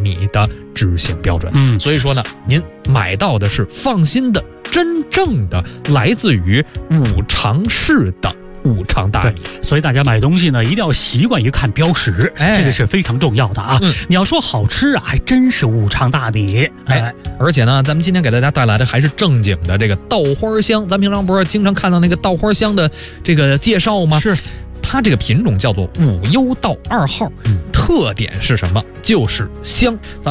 米的执行标准。所以说呢，您买到的是放心的真正的来自于五常市的五常大米。 所以大家买东西呢，一定要习惯于看标识，这个是非常重要的啊。你要说好吃啊，还真是五常大米。 而且呢，咱们今天给大家带来的还是正经的这个稻花香。咱平常不是经常看到那个稻花香的这个介绍吗？ 是。 它这个品种叫做五优稻2号，特点是什么？就是香。